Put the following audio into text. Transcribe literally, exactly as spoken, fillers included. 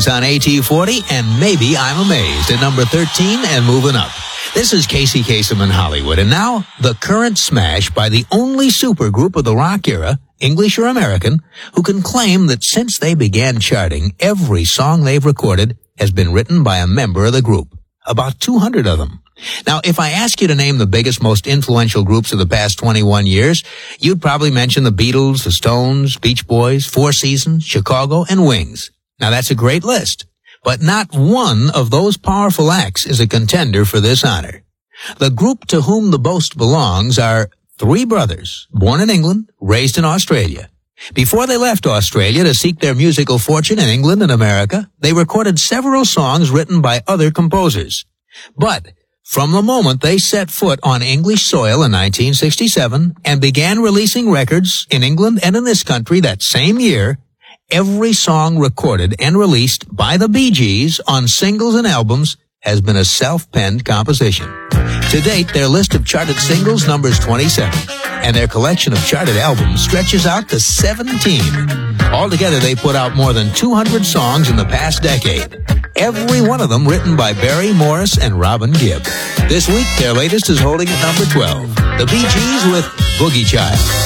Friends on A T forty, and Maybe I'm Amazed at number thirteen and moving up. This is Casey Kasem in Hollywood, and now the current smash by the only supergroup of the rock era, English or American, who can claim that since they began charting, every song they've recorded has been written by a member of the group. About two hundred of them. Now, if I ask you to name the biggest, most influential groups of the past twenty-one years, you'd probably mention the Beatles, the Stones, Beach Boys, Four Seasons, Chicago, and Wings. Now, that's a great list, but not one of those powerful acts is a contender for this honor. The group to whom the boast belongs are three brothers, born in England, raised in Australia. Before they left Australia to seek their musical fortune in England and America, they recorded several songs written by other composers. But from the moment they set foot on English soil in nineteen sixty-seven and began releasing records in England and in this country that same year, every song recorded and released by the Bee Gees on singles and albums has been a self-penned composition. To date, their list of charted singles numbers twenty-seven, and their collection of charted albums stretches out to seventeen. Altogether, they put out more than two hundred songs in the past decade. Every one of them written by Barry Morris and Robin Gibb. This week, their latest is holding at number twelve. The Bee Gees with Boogie Child.